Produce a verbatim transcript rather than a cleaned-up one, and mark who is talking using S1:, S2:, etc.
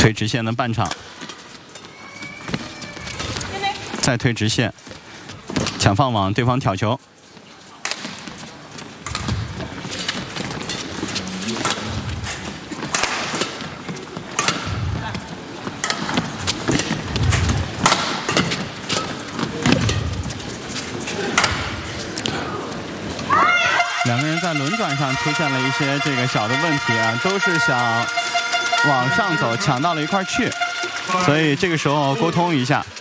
S1: 推直线的半场，再推直线，抢放网，对方挑球。 两个人在轮转上出现了一些这个小的问题啊，都是想往上走，抢到了一块去，所以这个时候沟通一下。